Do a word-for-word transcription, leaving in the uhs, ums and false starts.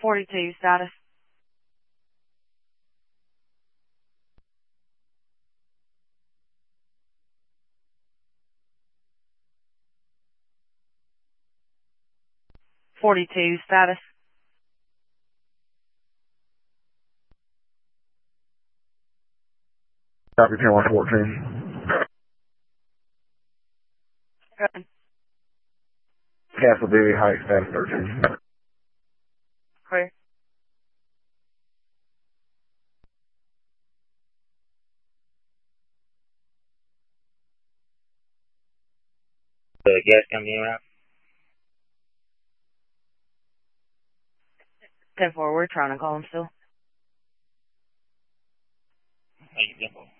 forty-two status. forty-two status. Copy ten one fourteen. Good. Castle Dewey Heights, status thirteen. Clear. The gas company around? ten four, we're trying to call him still. How you doing?